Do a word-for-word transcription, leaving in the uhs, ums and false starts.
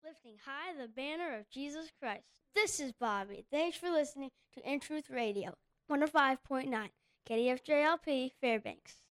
lifting high the banner of Jesus Christ. This is Bobby. Thanks for listening to In Truth Radio, one oh five point nine, K D F J L P, Fairbanks.